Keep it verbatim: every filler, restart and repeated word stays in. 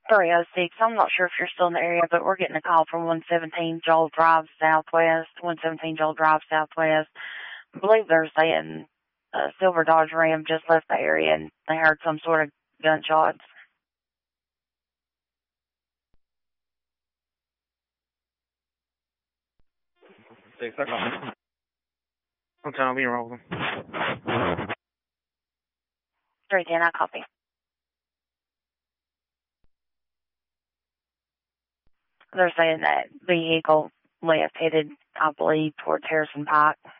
three oh six. I'm not sure if you're still in the area, but we're getting a call from one seventeen Joel Drive Southwest. one seventeen Joel Drive Southwest. I believe they're saying a silver Dodge Ram just left the area and they heard some sort of gunshots. Six o'clock. I'm trying to be rolling. three ten, I copy. They're saying that vehicle left headed, I believe, towards Harrison Pike.